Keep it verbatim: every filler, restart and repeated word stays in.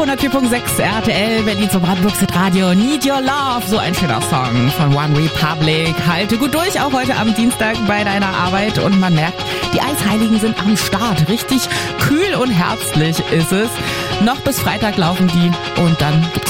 hundertvier Komma sechs R T L, Berlin zum Brandenburg Radio. Need Your Love, so ein schöner Song von One Republic. Halte gut durch, auch heute am Dienstag bei deiner Arbeit. Und man merkt, die Eisheiligen sind am Start. Richtig kühl und herbstlich ist es. Noch bis Freitag laufen die und dann gibt's